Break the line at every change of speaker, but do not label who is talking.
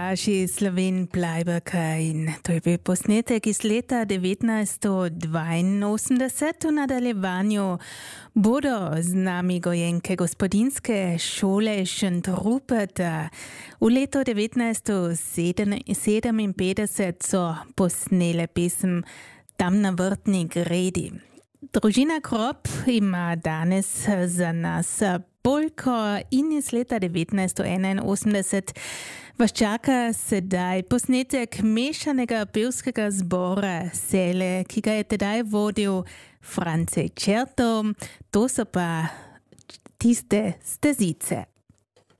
vaši Sloven Plajbaka in to je bil posnetek iz leta 1982 v nadaljevanju bodo z nami gojenke gospodinske šole Šentrupert. V letu 1957 so posnele pesem Tam na vrtni gredi. Družina Krop ima danes za nas polko in iz leta 1981 vas čaka sedaj posnetek mešanega pevskega zbora Sele, ki ga je tedaj vodil France Čerto. To so pa tiste stezice.